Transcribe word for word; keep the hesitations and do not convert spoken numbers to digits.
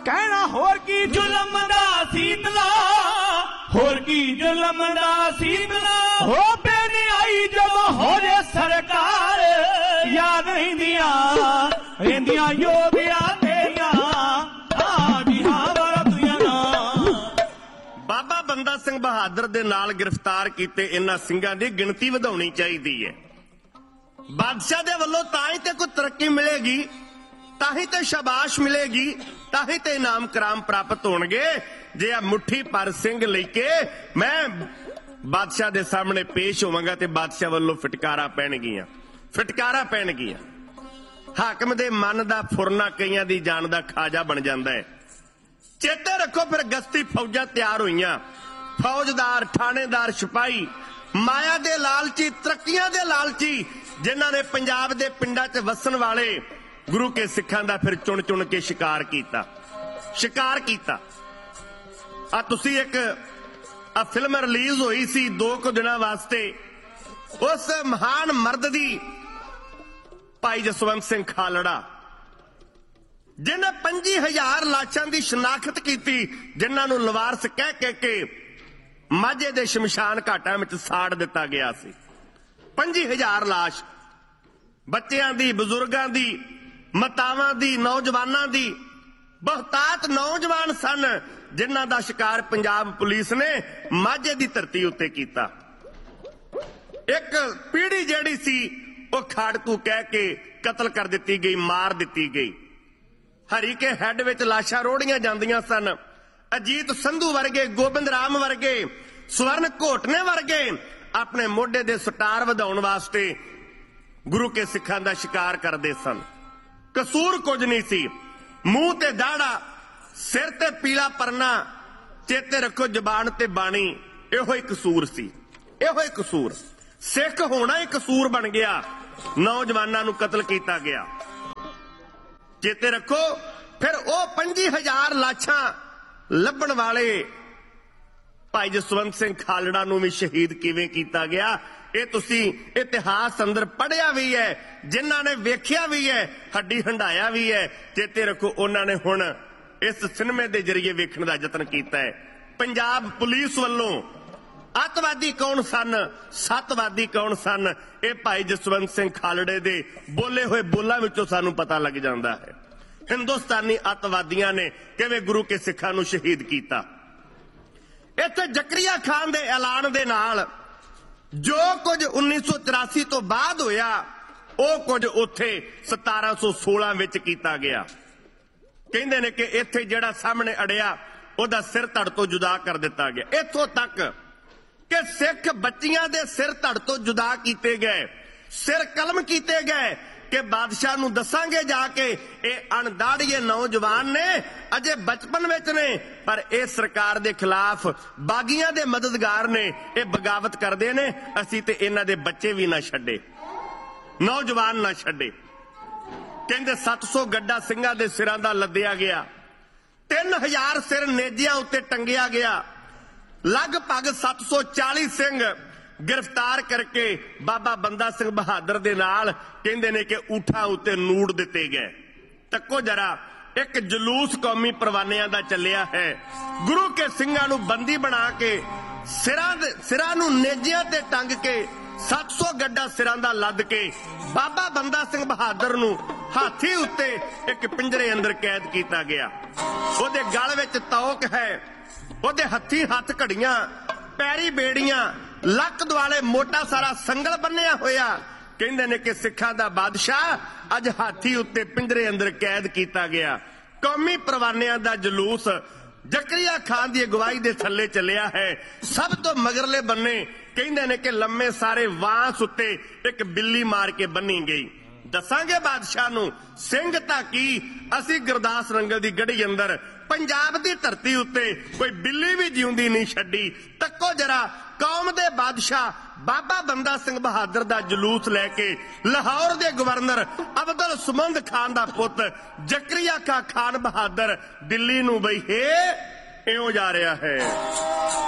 कहना होर की जुलम दा सीतला, होर की जुलम दा सीतला हो बेनी आई जब हो रे सरकार याद रहिंदियां रहिंदियां योगिया तेरियां बाबा बंदा सिंह बहादुर दे नाल गिरफ्तार कीते इन्हां ਸਿੰਘਾਂ ਦੀ ਗਿਣਤੀ ਵਧਾਉਣੀ ਚਾਹੀਦੀ ਹੈ। बादशाह दे वल्लों तां ही ते कोई तरक्की मिलेगी, तां ही ते शाबाश मिलेगी, तां ही ते इनाम कराम प्राप्त होणगे। जे आ मुट्ठी पर सिंह लेके मैं बादशाह दे सामने पेश होवांगा ते बादशाह वल्लों फटकारा पैणगियां फटकारा पैणगियां हाकम दे मन दा फुरना कईयां दी जान दा खाजा बन जांदा है। चेते रखो फिर गश्ती फौजां तैयार होईयां, फौजदार थानेदार सिपाही माया दे लालची तरक्कियां दे लालची जिन्हां ने पंजाब दे पिंडां च वसन वाले गुरु के सिखां दा फिर चुन चुन के शिकार कीता शिकार कीता। आ तुसी एक आ फिल्म रिलीज होई सी दो कुछ दिनां वास्ते, उस महान मर्द दी भाई जसवंत सिंह खालड़ा जिन्हें पंजी हजार लाशां दी शनाख्त की, जिन्हां नूं लवारस कह कह के माझे दे शमशान घाटां विच साड़ दिता गया सी। पंजी हजार लाश बच्चियां दी, बजुर्गां दी, मातावां दी, नौजवानां दी, बहुतात नौजवान सन जिन्हां दा शिकार पंजाब पुलिस ने माझे दी धरती उत्ते कीता। एक पीढ़ी जिहड़ी सी वो खाड़कू कह के कतल कर दिती गई, मार दिती गई। हरी के हैड विच लाशां रोड़ियां जांदियां सन। अजीत संधू वर्गे, गोबिंद राम वर्गे, स्वर्ण घोटने वर्गे अपने मोढे दे सटार वधाउण वास्ते गुरु के सिखां दा शिकार करदे सन। कसूर कुछ नहीं सी, मूंह ते दाड़ा, सिर ते पीला परना, चेते रखो जबान ते बाणी, इहो ही कसूर सी, इहो ही कसूर। सिख होना ही कसूर बन गया, नौजवानां नूं कतल कीता गया। चेते रखो फिर ओ पंजी हजार लाशां लभण वाले भाई जसवंत सिंह खालड़ा नूं भी शहीद किवें कीता गया, ये तुसी इतिहास अंदर पढ़िया भी है, जिन्हां ने वेखिया भी है, हड्डी हंडाया भी है। चेते रखो उन्हां ने हुण इस सिनेमे दे जरिए वेखण दा यतन कीता है। पंजाब पुलिस वल्लों अतवादी कौन सन, सतवादी कौन सन, ये भाई जसवंत सिंह खालड़े दे बोले हुए बोलां विचों सानूं पता लग जांदा है। हिंदुस्तानी अतवादियां ने किवें गुरु के सिखां नूं शहीद कीता। इत्थे जकरिया खान दे ऐलान दे नाल जो कुछ उन्नीस सौ तिरासी तो बाद होया वो कुछ उत्थे सतारा सौ सोलह विच कीता गया। कहंदे ने कि इत्थे जिहड़ा सामने अड़िया ओहदा सिर धड़ तो जुदा कर दिता गया। इत्थों तक कि सिख बच्चियां दे सिर धड़ तो जुदा कीते गए, सिर कलम कीते गए कि बादशाह नूं दसांगे जाके ये अणदाड़िए नौजवान ने अजे बचपन विच ने, पर इह सरकार दे खिलाफ बागियां दे मददगार ने, ये बगावत करदे ने, असीं ते इन्हां दे बच्चे भी ना छड्डे, नौजवान ना छड्डे। कहंदे सत्त सौ गड्ढा ਸਿੰਘਾਂ दे सिरां दा लद्दिया गया, तीन हजार सिर नेजियां उत्ते टंगिया गया, लगभग सत्त सौ चाली सिंह गिरफ्तार करके बाबा बंदा सिंह बहादुर दे नाल कहंदे ने कि ऊठा उत्ते नूड़ दिते गए। तक्को जरा एक जलूस कौमी परवानियां दा चलिया है, गुरु के ਸਿੰਘਾਂ नूं बंदी बना के सिरां दे सिरां नूं नेजियां ते टंग के सत्त सौ गड्ढा सिरां दा लद के बाबा बंदा सिंह बहादुर नूं हाथी उत्ते एक पिंजरे अंदर कैद कीता गया। ओहदे गल विच तौक है, ओहदे हत्थी हत्थ घड़ियां, पैरी बेड़ियां, लक दुआले मोटा सारा संगल बन्निया होया। कहंदे ने कि सिखां दा बादशाह अज हाथी उत्ते पिंजरे अंदर कैद कीता गया। कौमी परवानियां दा जलूस जकरिया खान दी अगवाई दे थल्ले चलिया है। सब तो मगरले बन्ने कहंदे ने कि लम्मे सारे वांस उत्ते एक बिल्ली मार के बन्नी गई। दसांगे बादशाह नूं सिंह तां की असीं गुरदास रंगल दी गढ़ी अंदर पंजाब दी धरती उत्ते कोई बिल्ली भी जिउंदी नहीं छड्डी। तक्को जरा कौम दे बादशाह बाबा बंदा सिंह बहादुर दा जलूस लैके लाहौर दे गवर्नर अब्दुल सुमंद खान दा पुत जकरिया का खान बहादुर दिल्ली नूं बई हे इउं जा रहा है।